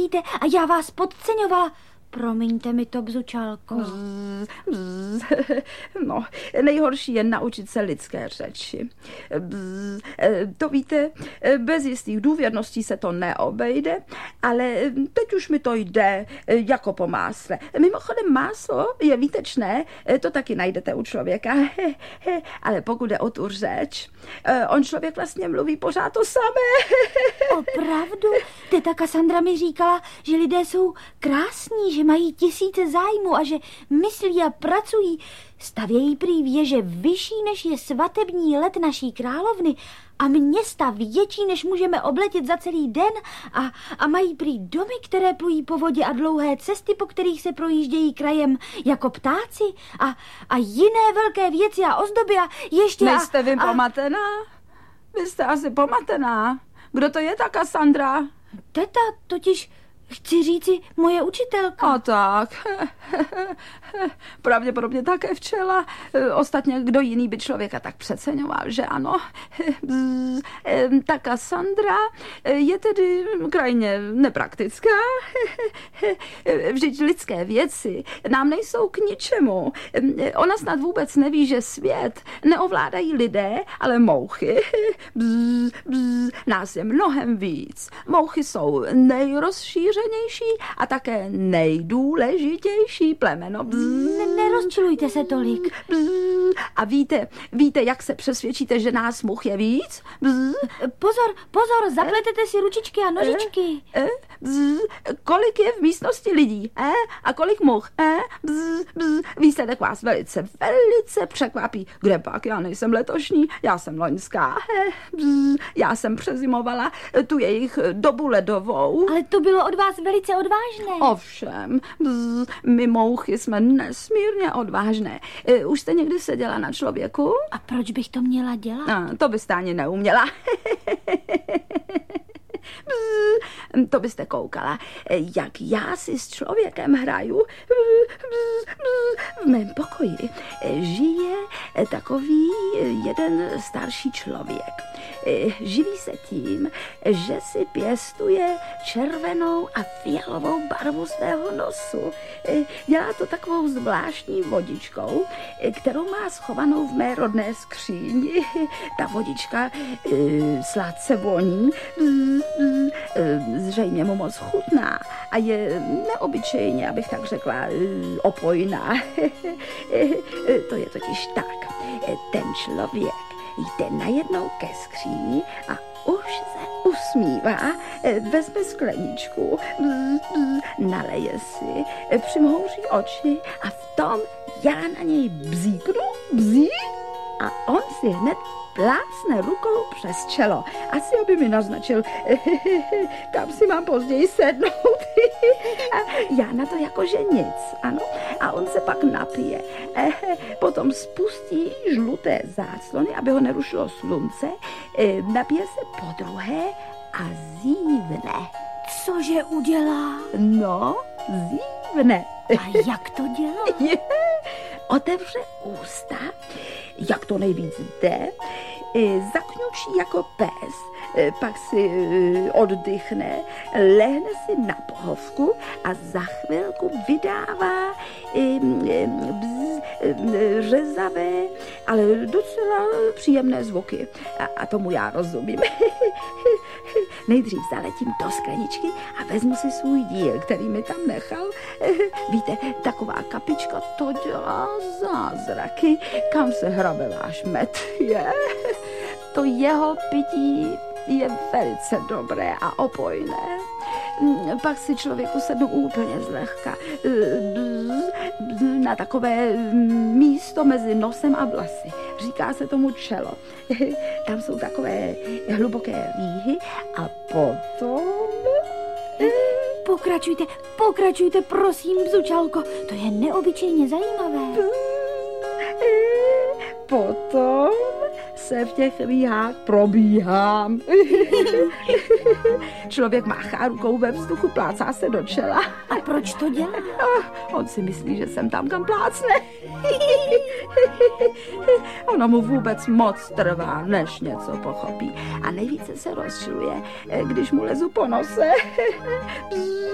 vidíte, a já vás podceňovala. Promiňte mi to, bzučálko. No, nejhorší je naučit se lidské řeči. To víte, bez jistých důvěrností se to neobejde, ale teď už mi to jde jako po másle. Mimochodem máslo je výtečné, to taky najdete u člověka, ale pokud jde o tu řeč, on člověk vlastně mluví pořád to samé. Opravdu? Teta Kassandra mi říkala, že lidé jsou krásní, že mají tisíce zájmů a že myslí a pracují. Stavějí prý věže vyšší, než je svatební let naší královny a města větší, než můžeme obletět za celý den a mají prý domy, které plují po vodě a dlouhé cesty, po kterých se projíždějí krajem jako ptáci a jiné velké věci a ozdoby a ještě... Nejste vy pomatená? Vy jste asi pomatená. Kdo to je ta Kassandra? Teta, totiž chci říci moje učitelka. A tak. Pravděpodobně také včela. Ostatně kdo jiný by člověka tak přeceňoval, že ano. Ta Kassandra je tedy krajně nepraktická. Vždyť lidské věci nám nejsou k ničemu. Ona snad vůbec neví, že svět neovládají lidé, ale mouchy. Nás je mnohem víc. Mouchy jsou nejrozšířenější a také nejdůležitější plemeno. Nerozčilujte se tolik. A víte, jak se přesvědčíte, že nás much je víc? Pozor, zapletete si ručičky a nožičky. Kolik je v místnosti lidí? A kolik much? Výsledek vás velice překvapí. Kde pak? Já nejsem letošní, já jsem loňská. Já jsem přezimovala tu jejich dobu ledovou. Ale to bylo od vás velice odvážné. Ovšem, my mouchy jsme nesmírně odvážné. Už jste někdy seděla na člověku? A proč bych to měla dělat? To byste ani neuměla. To byste koukala, jak já si s člověkem hraju. V mém pokoji žije takový jeden starší člověk. Živí se tím, že si pěstuje červenou a fialovou barvu svého nosu. Dělá to takovou zvláštní vodičkou, kterou má schovanou v mé rodné skříni. Ta vodička sladce voní, zřejmě mu moc chutná a je neobyčejně, abych tak řekla, opojná. To je totiž tak. Ten člověk jde najednou ke skříni a už se usmívá, vezme skleničku, naleje si, přimhouří oči a v tom já na něj bzíknu, a on si hned plácne rukou přes čelo. Asi aby mi naznačil, kam si mám později sednout. A já na to jakože nic, ano. A on se pak napije. Potom spustí žluté záclony, aby ho nerušilo slunce. Napije se podruhé a zívne. Cože udělá? No, zívne. A jak to dělá? Otevře ústa, jak to nejvíc jde, zakňučí jako pes, pak si oddychne, lehne si na pohovku a za chvilku vydává řezavé, ale docela příjemné zvuky. A tomu já rozumím. Nejdřív zaletím do skleničky a vezmu si svůj díl, který mi tam nechal. Víte, taková kapička, to dělá zázraky. Kam se hrabe váš med, je? To jeho pití je velice dobré a opojné. Pak si člověku sednu úplně zlehka na takové místo mezi nosem a vlasy. Říká se tomu čelo. Tam jsou takové hluboké rýhy a potom... Pokračujte, prosím, bzučalko. To je neobyčejně zajímavé. Potom se v těch rýhách probíhám. Člověk máchá rukou ve vzduchu, plácá se do čela. A proč to dělá? On si myslí, že jsem tam, kam plácne. Ono mu vůbec moc trvá, než něco pochopí. A nejvíce se rozčiluje, když mu lezu po nose.